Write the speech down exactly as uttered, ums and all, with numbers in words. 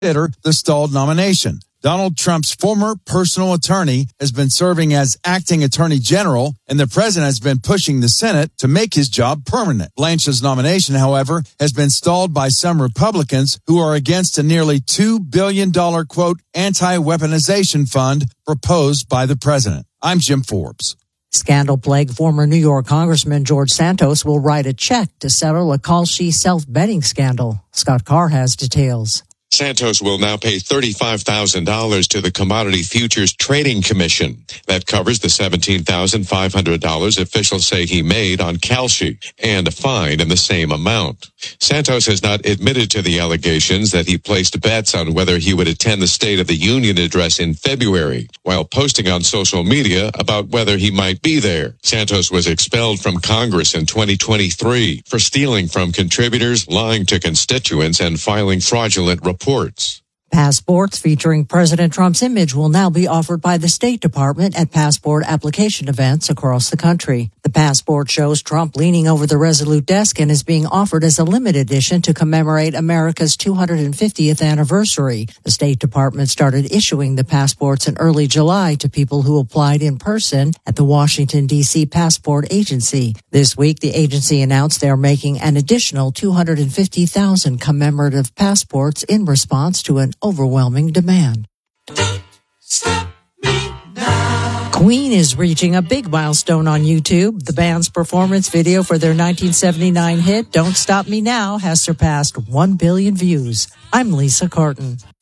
consider the stalled nomination. Donald Trump's former personal attorney has been serving as acting attorney general, and the president has been pushing the Senate to make his job permanent. Blanche's nomination, however, has been stalled by some Republicans who are against a nearly two billion dollars, quote, anti-weaponization fund proposed by the president. I'm Jim Forbes. Scandal-plagued former New York Congressman George Santos will write a check to settle a Kalshi self-betting scandal. Scott Carr has details. Santos will now pay thirty-five thousand dollars to the Commodity Futures Trading Commission. That covers the seventeen thousand five hundred dollars officials say he made on Kalshi and a fine in the same amount. Santos has not admitted to the allegations that he placed bets on whether he would attend the State of the Union address in February, while posting on social media about whether he might be there. Santos was expelled from Congress in twenty twenty-three for stealing from contributors, lying to constituents, and filing fraudulent reports. Reports. Passports featuring President Trump's image will now be offered by the State Department at passport application events across the country. The passport shows Trump leaning over the Resolute desk and is being offered as a limited edition to commemorate America's two hundred fiftieth anniversary. The State Department started issuing the passports in early July to people who applied in person at the Washington, D C Passport Agency. This week, the agency announced they're making an additional two hundred fifty thousand commemorative passports in response to an overwhelming demand. Stop me now. Queen is reaching a big milestone on YouTube. The band's performance video for their nineteen seventy-nine hit, Don't Stop Me Now, has surpassed one billion views. I'm Lisa Carton.